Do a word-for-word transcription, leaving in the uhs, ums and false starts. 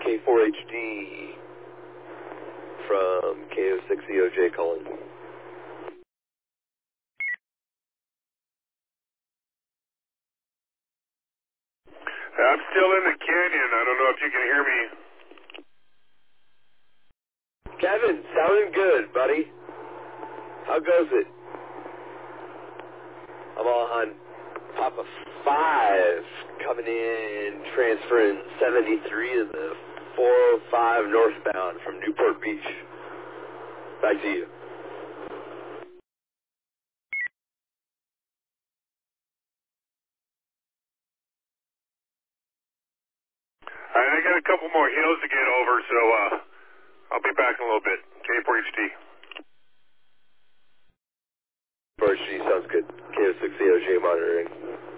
K four H D from K O six E O J calling. I'm still in the canyon. I don't know if you can hear me. Kevin, sounding good, buddy. How goes it? I'm on Papa five, coming in, transferring seventy-three to the four oh five northbound from Newport Beach. Back to you. All right, I got a couple more hills to get over, so uh, I'll be back in a little bit. K four H D. four H D sounds good. K O six E O J monitoring.